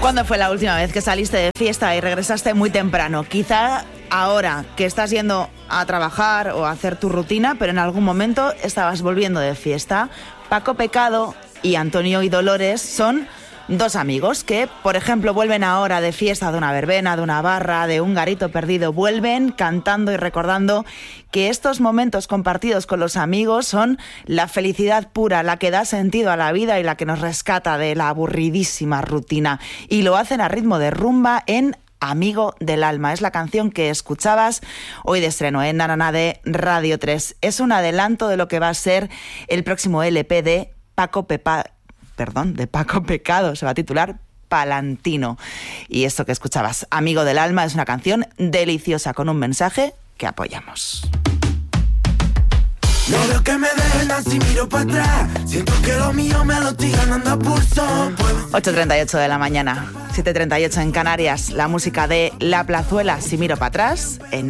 ¿Cuándo fue la última vez que saliste de fiesta y regresaste muy temprano? Quizá ahora que estás yendo a trabajar o a hacer tu rutina, pero en algún momento estabas volviendo de fiesta. Paco Pecado y Antonio y Dolores son dos amigos que, por ejemplo, vuelven ahora de fiesta, de una verbena, de una barra, de un garito perdido. Vuelven cantando y recordando que estos momentos compartidos con los amigos son la felicidad pura, la que da sentido a la vida y la que nos rescata de la aburridísima rutina. Y lo hacen a ritmo de rumba en Amigo del Alma. Es la canción que escuchabas hoy de estreno en Nananá de Radio 3. Es un adelanto de lo que va a ser el próximo LP de Paco Pecado, se va a titular Palantino. Y esto que escuchabas, Amigo del Alma, es una canción deliciosa con un mensaje que apoyamos. No veo que me dejen si miro para atrás. Siento que lo mío me lo estoy ganando a pulso. 8:38 de la mañana, 7:38 en Canarias. La música de La Plazuela, Si miro para atrás, en